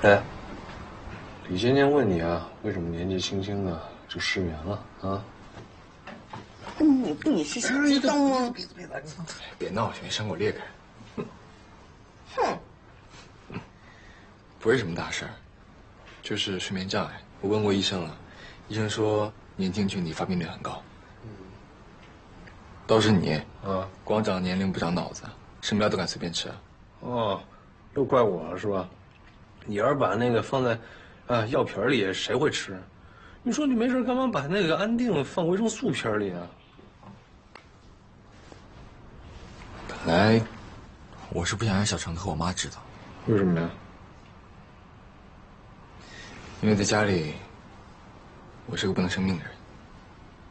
哎，李先生问你啊，为什么年纪轻轻的就失眠了啊？ 你是想知道吗？ 别闹，全伤口裂开。 哼， 不是什么大事儿，就是睡眠障碍。我问过医生了，医生说年轻群体发病率很高。倒是你啊，光长年龄不长脑子，什么药都敢随便吃啊。 哦，又怪我了是吧？你要是把那个放在药瓶里，谁会吃？你说你没事干嘛把那个安定放维生素片里啊？ 本来我是不想让小程和我妈知道。 为什么呀？ 因为在家里，我是个不能生病的人。